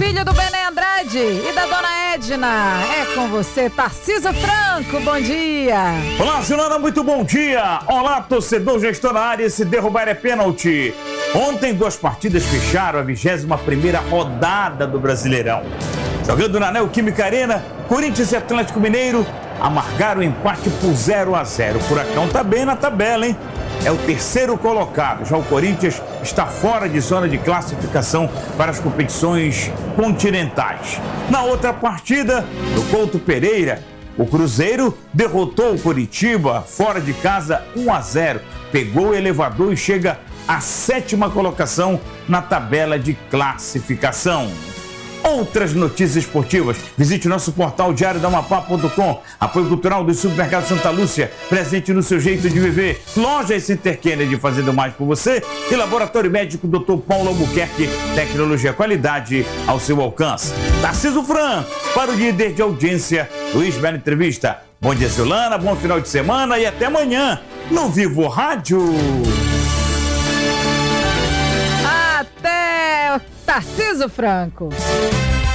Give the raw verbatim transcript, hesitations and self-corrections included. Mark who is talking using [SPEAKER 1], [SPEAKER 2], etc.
[SPEAKER 1] filho do Bené Andrade e da dona Edna. É com você, Tarcísio Franco, bom dia.
[SPEAKER 2] Olá, senhora, muito bom dia. Olá, torcedor, gestor na área, se derrubar é pênalti. Ontem, duas partidas fecharam a vigésima primeira rodada do Brasileirão. Jogando na Neoquímica Arena, Corinthians e Atlético Mineiro amargaram o empate por zero a zero. O Furacão tá bem na tabela, hein? É o terceiro colocado. Já o Corinthians está fora de zona de classificação para as competições continentais. Na outra partida, do Couto Pereira, o Cruzeiro derrotou o Coritiba fora de casa um a zero. Pegou o elevador e chega à sétima colocação na tabela de classificação. Outras notícias esportivas, visite nosso portal diário da amapá ponto com. Apoio cultural do Supermercado Santa Lúcia, presente no seu jeito de viver. Loja Center Kennedy, fazendo mais por você. E Laboratório Médico doutor Paulo Albuquerque, tecnologia e qualidade ao seu alcance. Tarcísio Franco, para o líder de audiência, Luiz Bela Entrevista. Bom dia, Silana, bom final de semana e até amanhã no Vivo Rádio.
[SPEAKER 1] Até, Tarcísio Franco.